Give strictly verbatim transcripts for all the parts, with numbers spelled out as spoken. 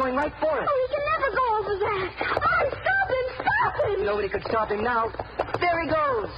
going right for it. Oh, he can never go over that. Oh, stop him, stop him. Nobody could stop him now. There he goes.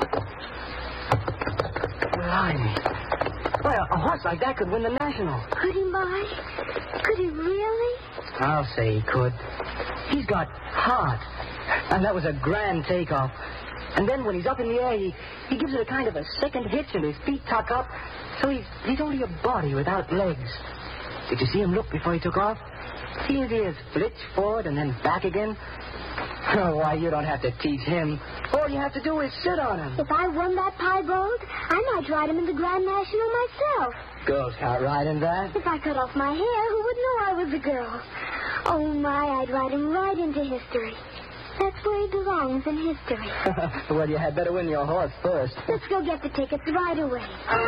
Blimey. Why, a horse like that could win the National. Could he, Mike? Could he really? I'll say he could. He's got heart. And that was a grand takeoff. And then when he's up in the air, he, he gives it a kind of a second hitch and his feet tuck up. So he's, he's only a body without legs. Did you see him look before he took off? See his ears flitch forward and then back again? Oh, why, you don't have to teach him. All you have to do is sit on him. If I won that piebald, I might ride him in the Grand National myself. Girls can't ride in that. If I cut off my hair, who would know I was a girl? Oh, my, I'd ride him right into history. That's where he belongs, in history. Well, you had better win your horse first. Let's go get the tickets right away.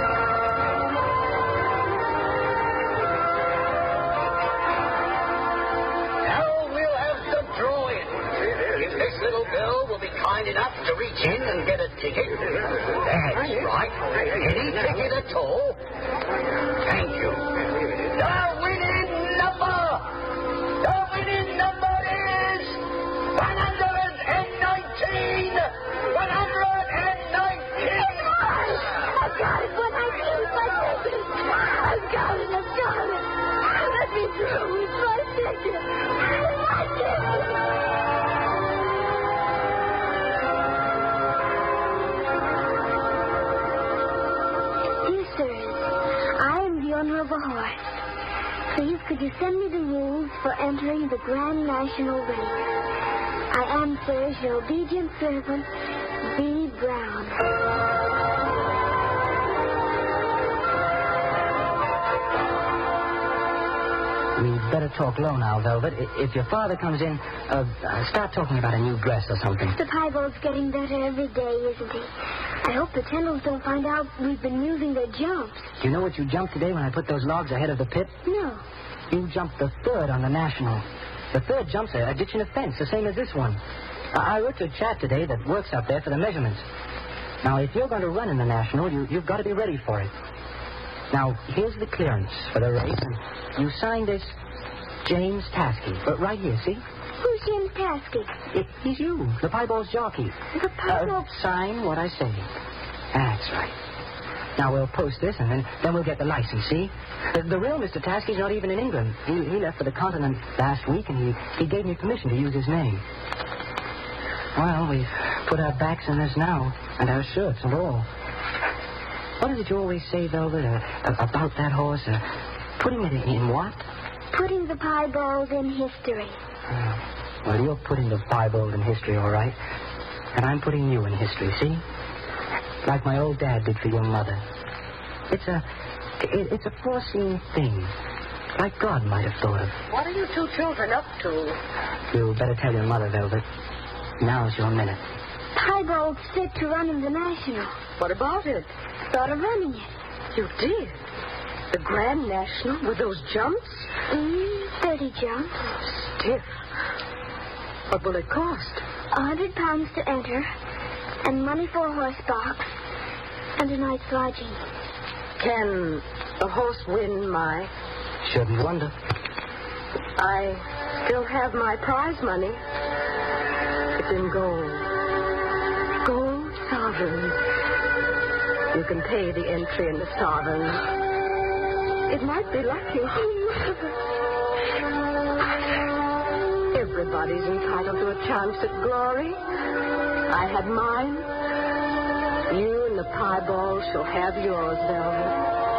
Now we'll have the drawing. If this little girl will be kind enough to reach in and get a ticket. That's right. Any ticket at all. Thank you. The winning number. The winning number is one hundred nineteen. one hundred nineteen. I got it when I see my ticket. I've got it, I've got it. Let me through with my ticket. My ticket. Of a horse. Please, could you send me the rules for entering the Grand National Race? I am, sir, your obedient servant, B. Brown. We'd better talk low now, Velvet. If your father comes in, uh, start talking about a new dress or something. The piebald's getting better every day, isn't he? I hope the Tendles don't find out we've been using their jumps. Do you know what you jumped today when I put those logs ahead of the pit? No. You jumped the third on the National. The third jump's a ditch in a fence, the same as this one. I wrote to a chap today that works up there for the measurements. Now, if you're going to run in the National, you, you've got to be ready for it. Now, here's the clearance for the race, and you sign this James Taskey. But right here, see? Who's James Taskey? It, he's you, the piebald's jockey. The piebald... Uh, sign what I say. That's right. Now, we'll post this, and then, then we'll get the license, see? The, the real Mister Taskey's not even in England. He, he left for the continent last week, and he, he gave me permission to use his name. Well, we've put our backs in this now, and our shirts and all. What is it you always say, Velvet, uh, about that horse? Uh, putting it in, in what? Putting the piebald in history. Uh, well, you're putting the piebald in history, all right. And I'm putting you in history, see? Like my old dad did for your mother. It's a... It, it's a foreseen thing. Like God might have thought of. What are you two children up to? You better tell your mother, Velvet. Now's your minute. Piebald's fit to run in the National. What about it? Thought of running it. You did? The Grand National with those jumps? Mm, thirty jumps. Stiff. What will it cost? A hundred pounds to enter, and money for a horse box, and a night's lodging. Can the horse win, my? Shouldn't wonder. I still have my prize money. It's in gold. Gold sovereigns. You can pay the entry in the sovereigns. It might be lucky. Everybody's entitled to a chance at glory. I had mine. You and the piebald shall have yours, Velvet.